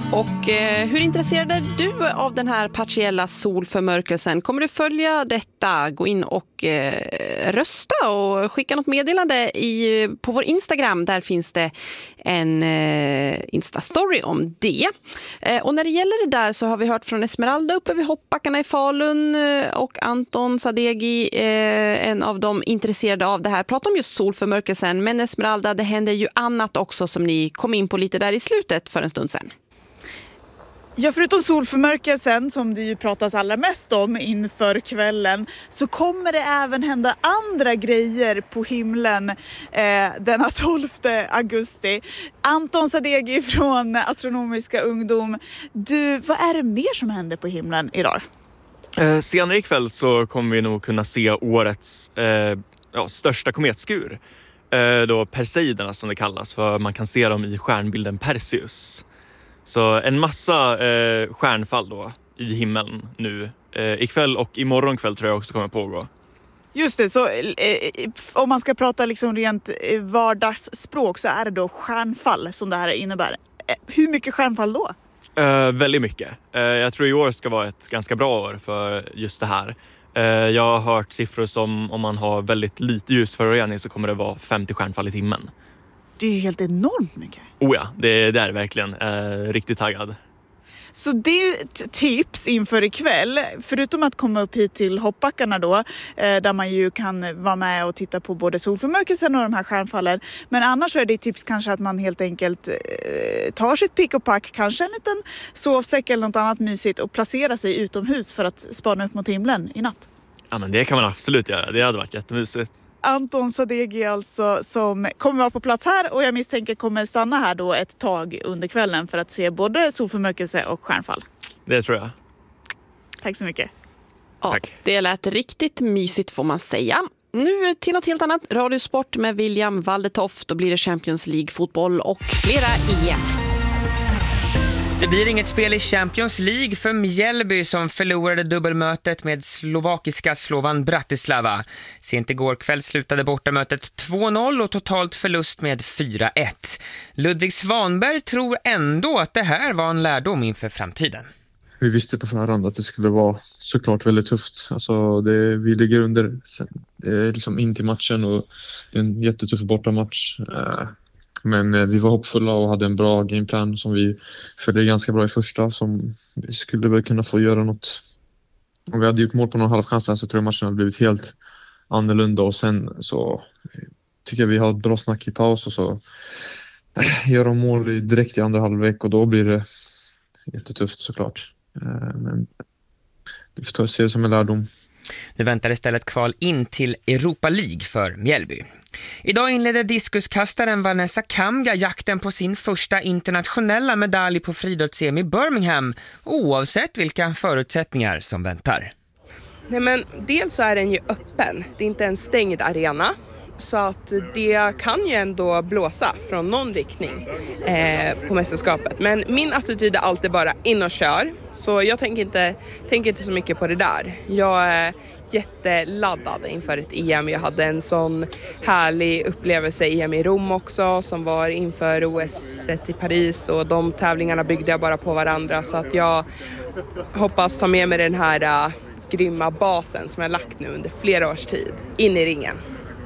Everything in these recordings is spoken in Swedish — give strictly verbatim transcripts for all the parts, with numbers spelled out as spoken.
Och eh, hur intresserad är du av den här partiella solförmörkelsen? Kommer du följa detta? Gå in och eh, rösta och skicka något meddelande i, på vår Instagram. Där finns det en eh, Insta-story om det. Eh, och när det gäller det där så har vi hört från Esmeralda uppe vid hoppbackarna i Falun eh, och Anton Sadeghi, eh, en av de intresserade av det här. Prata om just solförmörkelsen, men Esmeralda, det händer ju annat också som ni kom in på lite där i slutet för en stund sedan. Ja, förutom solförmörkelsen som det ju pratas allra mest om inför kvällen, så kommer det även hända andra grejer på himlen eh, den tolfte augusti. Anton Sadeghi från Astronomiska ungdom, du, vad är det mer som händer på himlen idag? Eh, senare ikväll så kommer vi nog kunna se årets eh, ja, största kometskur. Eh, då Perseiderna som det kallas, för man kan se dem i stjärnbilden Perseus. Så en massa eh, stjärnfall då i himlen nu. Eh, ikväll och imorgon kväll tror jag också kommer pågå. Just det, så eh, om man ska prata liksom rent vardagsspråk så är det då stjärnfall som det här innebär. Eh, hur mycket stjärnfall då? Eh, väldigt mycket. Eh, jag tror i år ska vara ett ganska bra år för just det här. Eh, jag har hört siffror som om man har väldigt lite ljusförorening så kommer det vara femtio stjärnfall i timmen. Det är helt enormt mycket. Oh ja, det, det är verkligen eh, riktigt taggad. Så det är ett tips inför ikväll, förutom att komma upp hit till hoppbackarna då, eh, där man ju kan vara med och titta på både solförmörkelsen och de här stjärnfallen. Men annars så är det tips kanske att man helt enkelt eh, tar sitt pick och pack, kanske en liten sovsäck eller något annat mysigt och placerar sig utomhus för att spana upp mot himlen i natt. Ja, men det kan man absolut göra, det hade varit jättemysigt. Anton Sadeghi alltså, som kommer vara på plats här och jag misstänker kommer stanna här då ett tag under kvällen för att se både solförmörkelse och stjärnfall. Det tror jag. Tack så mycket. Ja, Tack. Det lät riktigt mysigt får man säga. Nu till något helt annat. Radiosport med William Waldetoft. Då blir det Champions League-fotboll och flera E M. Det blir inget spel i Champions League för Mjällby som förlorade dubbelmötet med slovakiska Slovan Bratislava. Sent igår kväll slutade bortamötet två noll och totalt förlust med fyra ett. Ludvig Svanberg tror ändå att det här var en lärdom inför framtiden. Vi visste på förhand att det skulle vara såklart väldigt tufft. Alltså det, vi ligger under det är liksom in till matchen och det är en jättetuff bortamatch. Men vi var hoppfulla och hade en bra gameplan som vi följde ganska bra i första, som vi skulle väl kunna få göra något. Om vi hade gjort mål på någon halvchans där så tror jag matchen hade blivit helt annorlunda, och sen så tycker jag vi har ett bra snack i paus och så gör de mål direkt i andra halvlek och då blir det jättetufft såklart. Men vi får ta och se det som en lärdom. Nu väntar istället kval in till Europa League för Mjällby. Idag inledde diskuskastaren Vanessa Kamga jakten på sin första internationella medalj på friidrotts-E M i Birmingham, oavsett vilka förutsättningar som väntar. Nej, men dels så är den ju öppen. Det är inte en stängd arena. Så att det kan ju ändå blåsa från någon riktning eh, på mästerskapet. Men min attityd är alltid bara in och kör. Så jag tänker inte, tänker inte så mycket på det där. Jag är jätteladdad inför ett E M. Jag hade en sån härlig upplevelse i E M i Rom också, som var inför O S i Paris. Och de tävlingarna byggde jag bara på varandra. Så att jag hoppas ta med mig den här uh, grymma basen som jag lagt nu under flera års tid in i ringen.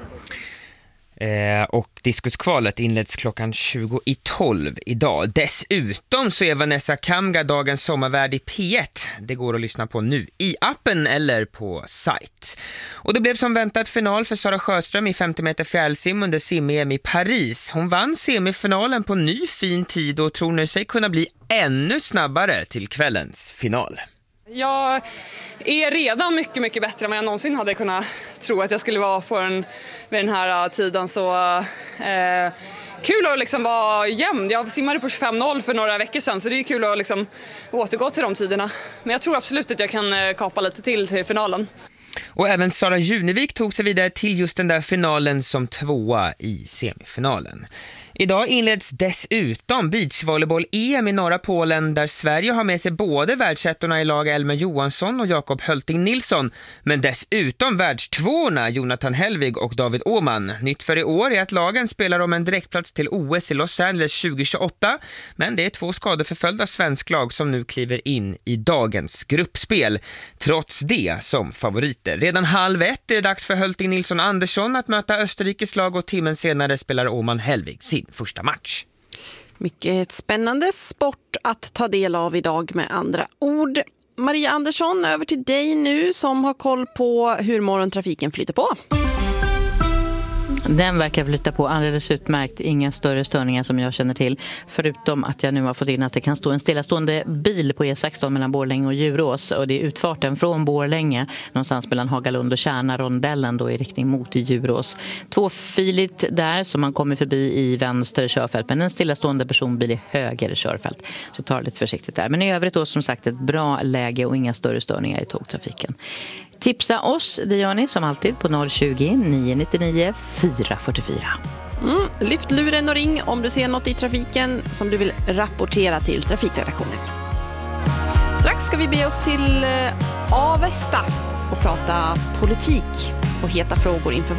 Eh, och diskuskvalet inleds klockan tjugo i tolv idag. Dessutom så är Vanessa Kamga dagens sommarvärd i P ett. Det går att lyssna på nu i appen eller på sajt. Och det blev som väntat final för Sara Sjöström i femtio meter fjällsim under sim-E M i Paris. Hon vann semifinalen på ny fin tid och tror nu sig kunna bli ännu snabbare till kvällens final. Jag är redan mycket, mycket bättre än vad jag någonsin hade kunnat tro att jag skulle vara på den, vid den här tiden. Så eh, kul att liksom vara jämn. Jag simmade på tjugofem noll för några veckor sedan, så det är kul att liksom återgå till de tiderna. Men jag tror absolut att jag kan kapa lite till till finalen. Och även Sara Junevik tog sig vidare till just den där finalen som tvåa i semifinalen. Idag inleds dessutom beachvolleyboll-E M i norra Polen där Sverige har med sig både världsettorna i lag Elmer Johansson och Jakob Hölting Nilsson, men dessutom världstvåorna Jonathan Helvig och David Åman. Nytt för i år är att lagen spelar om en direktplats till O S i Los Angeles tjugo tjugoåtta, men det är två skadeförföljda svensk lag som nu kliver in i dagens gruppspel. Trots det som favoriter. Redan halv ett är det dags för Hölting Nilsson Andersson att möta Österrikes lag och timmen senare spelar Åman Helvig sin första match. Mycket spännande sport att ta del av idag med andra ord. Maria Andersson, över till dig nu som har koll på hur morgontrafiken flyter på. Den verkar flytta på alldeles utmärkt. Inga större störningar som jag känner till. Förutom att jag nu har fått in att det kan stå en stillastående bil på E sexton mellan Borlänge och Djurås. Och det är utfarten från Borlänge någonstans mellan Hagalund och Kärna-rondellen då i riktning mot Djurås. Tvåfiligt där som man kommer förbi i vänster körfält. Men en stillastående personbil i höger körfält. Så ta det lite försiktigt där. Men i övrigt då som sagt ett bra läge och inga större störningar i tågtrafiken. Tipsa oss, det gör ni som alltid på noll tjugo, nio nittionio, fyra fyrtiofyra. Mm, lyft luren och ring om du ser något i trafiken som du vill rapportera till trafikredaktionen. Strax ska vi be oss till Avesta och prata politik och heta frågor inför